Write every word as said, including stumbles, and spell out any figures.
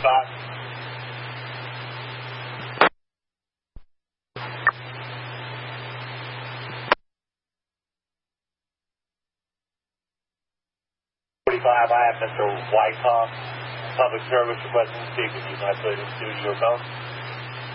Five. forty-five, I have Mister Wyckoff, public service requesting to speak with you. Can I put it in studio phone?